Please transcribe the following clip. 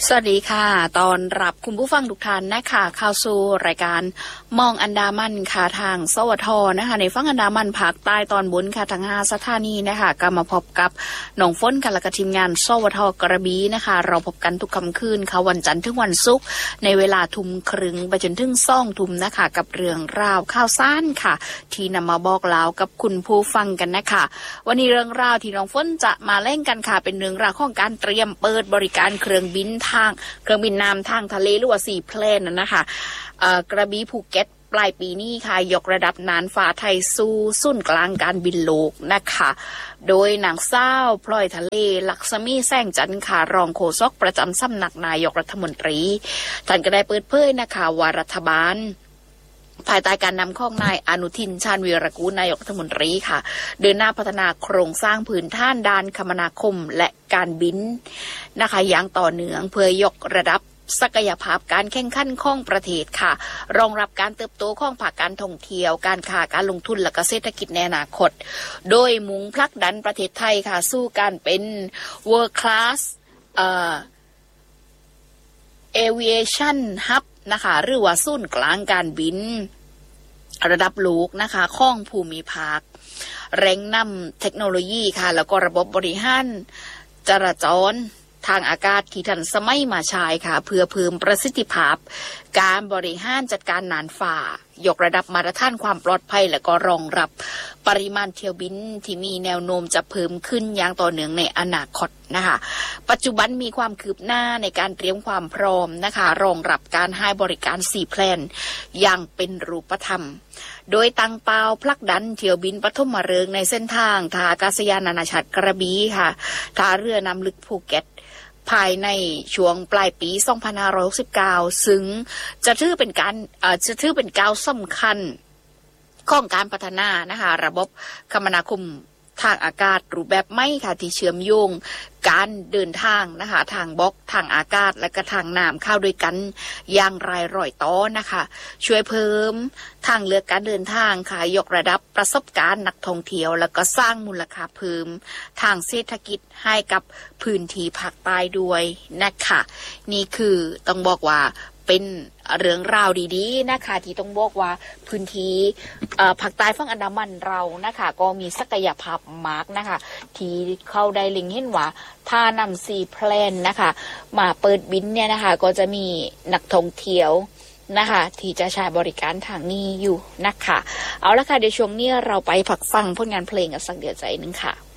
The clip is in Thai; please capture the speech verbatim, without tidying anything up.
สวัสดีค่ะตอนรับคุณผู้ฟังทุกท่านนะคะเข้าสู่รายการมองอันดามันค่ะทางสวทนะคะในฝั่งอันดามันภาคใต้ตอนบนค่ะทางห้าสถานีนะคะก็มาพบกับน้องฝนกันและก็ทีมงานสวทกระบี่นะคะเราพบกันทุกค่ำคืนค่ะวันจันทร์ถึงวันศุกร์ในเวลาทุ่มครึ่งไปจนถึงสองทุ่มนะคะกับเรื่องราวข่าวสารค่ะที่นำมาบอกเล่ากับคุณผู้ฟังกันนะคะวันนี้เรื่องราวที่น้องฝนจะมาเล่นกันค่ะเป็นเรื่องราวของการเตรียมเปิดบริการเครื่องบินทางเครื่องบินน้ำทางทะเลหรือว่าซีเพลนนั่นนะคะกระบี่ภูเก็ตปลายปีนี้ค่ะยกระดับน่านฟ้าไทยสู่ศูนย์กลางการบินโลกนะคะโดยนางสาวพลอยทะเลลักษมีแสงจันทร์ค่ะรองโฆษกประจำสำนักนายกรัฐมนตรีท่านก็ได้เปิดเผยนะคะว่ารัฐบาลภายใต้การนำของนายอนุทินชาญวีรกูลนายกรัฐมนตรีค่ะเดินหน้าพัฒนาโครงสร้างพื้นฐานด้านคมนาคมและการบินนะคะอย่างต่อเนื่องเพื่อยกระดับศักยภาพการแข่งขันของประเทศค่ะรองรับการเติบโตของภาคการท่องเที่ยวการค้าการลงทุนและก็เศรษฐกิจในอนาคตโดยมุ่งผลักดันประเทศไทยค่ะสู่การเป็น World Class เอ่อ Aviation Hubนะคะหรือว่าศูนย์กลางการบินระดับโลกนะคะของภูมิภาคแรงนำเทคโนโลยีค่ะแล้วก็ระบบบริหารจราจรทางอากาศที่ทันสมัยมาใช้ค่ะเพื่อเพิ่มประสิทธิภาพการบริหารจัดการน่านฟ้ายกระดับมาตรฐานความปลอดภัยและก็รองรับปริมาณเที่ยวบินที่มีแนวโน้มจะเพิ่มขึ้นอย่างต่อเนื่องในอนาคตนะคะปัจจุบันมีความคืบหน้าในการเตรียมความพร้อมนะคะรองรับการให้บริการซีแพลนอย่างเป็นรูปธรรมโดยตั้งเป้าผลักดันเที่ยวบินปฐมฤกษ์ในเส้นทางท่าอากาศยานนานาชาติกระบี่ค่ะท่าเรือน้ำลึกภูเก็ตภายในช่วงปลายปีสองพันห้าร้อยหกสิบเก้าซึ่งจะถือเป็นการเอ่อจะถือเป็นก้าวสำคัญของการพัฒนานะคะระบบคมนาคมทางอากาศรูปแบบใหม่ค่ะที่เชื่อมโยงการเดินทางนะคะทางบกทางอากาศและก็ทางน้ำเข้าด้วยกันอย่างรายรอยต่อนะคะช่วยเพิ่มทางเลือกการเดินทางค่ะยกระดับประสบการณ์นักท่องเที่ยวแล้วก็สร้างมูลค่าเพิ่มทางเศรษฐกิจให้กับพื้นที่ภาคใต้ด้วยนะคะนี่คือต้องบอกว่าเป็นเรื่องราวดีๆนะคะที่ต้องบอกว่าพื้นที่ภาคใต้ฝั่งอันดามันเรานะคะก็มีศักยภาพมากนะคะที่เข้าได้เล็งเห็นว่าถ้านำซีแพลนนะคะมาเปิดบินเนี่ยนะคะก็จะมีนักท่องเที่ยวนะคะที่จะใช้บริการทางนี้อยู่นะคะเอาละค่ะเดี๋ยวช่วงนี้เราไปพักฟังผลงานเพลงกันสักเดี๋ยวใจนึงค่ะ